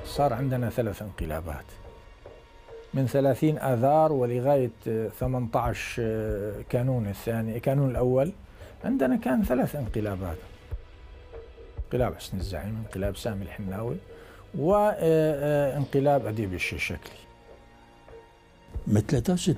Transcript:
صار عندنا 3 انقلابات من 30 آذار ولغاية 18 كانون الثاني، كانون الأول. عندنا كان 3 انقلابات: انقلاب حسن الزعيم، انقلاب سامي الحناوي، وانقلاب أديب الشيشكلي. ما 13